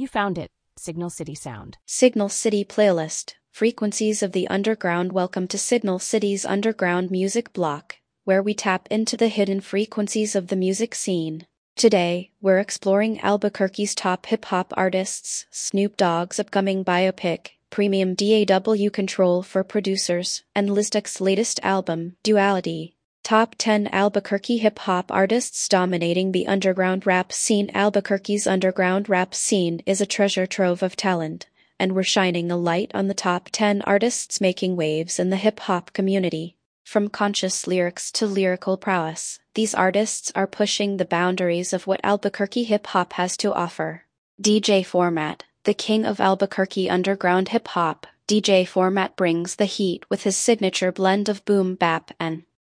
You found it. Signal City Sound. Signal City Playlist. Frequencies of the Underground. Welcome to Signal City's Underground Music Block, where we tap into the hidden frequencies of the music scene. Today, we're exploring Albuquerque's top hip-hop artists, Snoop Dogg's upcoming biopic, Premium DAW Control for Producers, and Liztek's latest album, Duality. Top 10 Albuquerque hip-hop artists dominating the underground rap scene. Albuquerque's underground rap scene is a treasure trove of talent, and we're shining a light on the top 10 artists making waves in the hip-hop community. From conscious lyrics to lyrical prowess, these artists are pushing the boundaries of what Albuquerque hip-hop has to offer. DJ Format, the king of Albuquerque underground hip-hop, DJ Format brings the heat with his signature blend of boom bap and